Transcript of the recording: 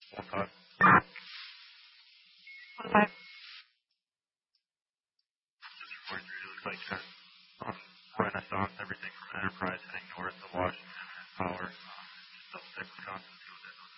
One time. Okay. Just reporting through to the site check on Renaissance, everything from Enterprise heading north to Washington, Power. Just double check Wisconsin, see what that